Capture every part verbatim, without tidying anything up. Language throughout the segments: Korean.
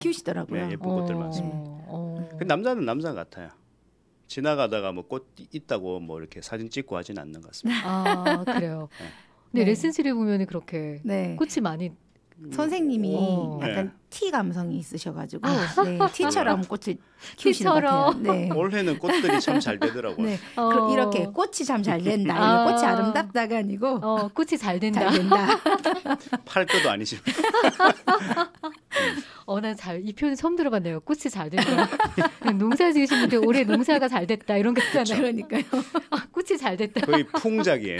키우시더라고요. 네, 예쁜 꽃들 어, 많습니다. 어. 그 남자는 남자 같아요. 지나가다가 뭐 꽃 있다고 뭐 이렇게 사진 찍고 하진 않는 것 같습니다. 아, 그래요. 네. 근데 네. 레슨실에 보면 그렇게 네. 꽃이 많이 선생님이 오. 약간 네. 티 감성이 있으셔가지고 네, 티처럼 꽃을 키우시는 것 티처럼. 같아요. 네. 올해는 꽃들이 참 잘 되더라고요. 네. 어. 그- 이렇게 꽃이 참 잘 된다. 아. 이게 꽃이 아름답다가 아니고 어, 꽃이 잘 된다. 잘 된다. 팔 것도 아니지만 어, 난 잘, 이 표현 처음 들어봤네요. 꽃이 잘 된다. 농사 지으신 분들 올해 농사가 잘 됐다. 이런 거 있잖아요. 그러니까요. 아, 꽃이 잘 됐다. 거의 풍작이에요.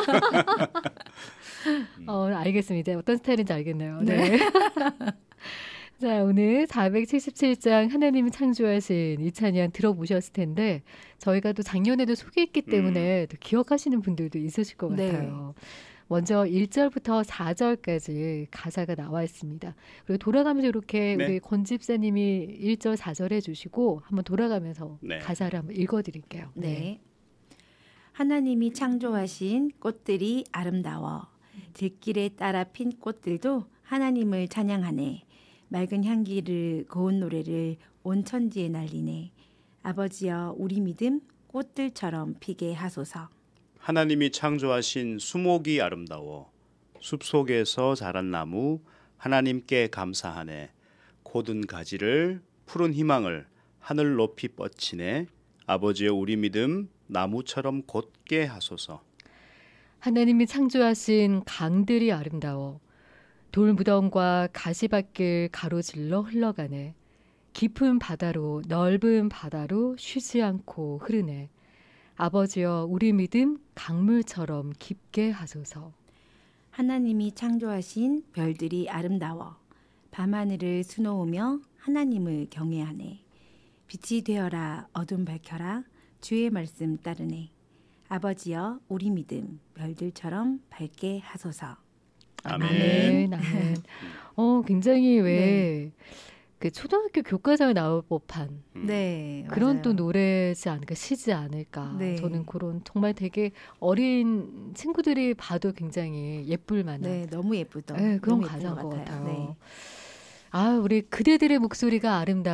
어, 알겠습니다. 어떤 스타일인지 알겠네요. 네. 자, 오늘 사백칠십칠 장 하나님이 창조하신 이 찬양 들어보셨을 텐데 저희가 또 작년에도 소개했기 때문에 또 기억하시는 분들도 있으실 것 네. 같아요. 먼저 일 절부터 사 절까지 가사가 나와 있습니다. 그리고 돌아가면서 이렇게 네. 우리 권 집사님이 일 절, 사 절 해주시고 한번 돌아가면서 네. 가사를 한번 읽어드릴게요. 네. 하나님이 창조하신 꽃들이 아름다워 들길에 따라 핀 꽃들도 하나님을 찬양하네. 맑은 향기를 고운 노래를 온 천지에 날리네. 아버지여 우리 믿음 꽃들처럼 피게 하소서. 하나님이 창조하신 수목이 아름다워 숲속에서 자란 나무 하나님께 감사하네. 고든 가지를 푸른 희망을 하늘 높이 뻗치네. 아버지여 우리 믿음 나무처럼 곧게 하소서. 하나님이 창조하신 강들이 아름다워 돌무덤과 가시밭길 가로질러 흘러가네. 깊은 바다로 넓은 바다로 쉬지 않고 흐르네. 아버지여 우리 믿음 강물처럼 깊게 하소서. 하나님이 창조하신 별들이 아름다워 밤하늘을 수놓으며 하나님을 경외하네. 빛이 되어라 어둠 밝혀라 주의 말씀 따르네. 아버지여 우리 믿음 별들처럼 밝게 하소서. 아멘. 아멘. 아멘. 어, 굉장히 왜 네. 그 초등학교 교과서에 나올 법한 음. 네. 그런 맞아요. 또 노래지 않을까, 시지 않을까. 네. 저는 그런 정말 되게 어린 친구들이 봐도 굉장히 예쁠 만한 네, 너무 예쁘다. 네, 그런 너무 예쁜 가사인 것 같아요. 네. 아, 우리 그대들의 목소리가 아름다워.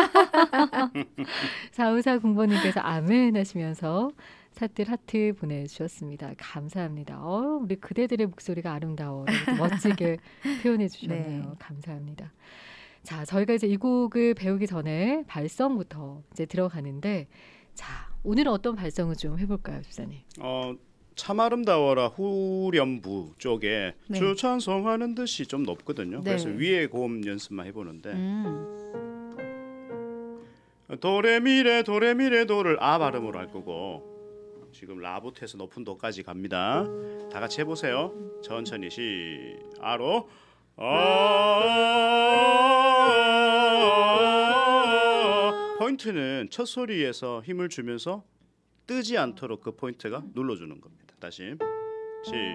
사오사 공번님께서 아멘 하시면서 사뜰 하트 보내주셨습니다. 감사합니다. 어, 우리 그대들의 목소리가 아름다워. 이렇게 멋지게 표현해 주셨네요. 네. 감사합니다. 자, 저희가 이제 이 곡을 배우기 전에 발성부터 이제 들어가는데, 자, 오늘은 어떤 발성을 좀 해볼까요, 집사님? 어, 참 아름다워라 후렴부 쪽에 네. 주 찬송하는 듯이 좀 높거든요. 네. 그래서 위에 고음 연습만 해보는데 음. 도레미레 도레미레 도를 아 발음으로 할 거고 지금 라부터 해서 높은 도까지 갑니다. 다 같이 해보세요. 천천히 시 아로 아 포인트는 첫 소리에서 힘을 주면서 뜨지 않도록 그 포인트가 눌러주는 겁니다. 다시 시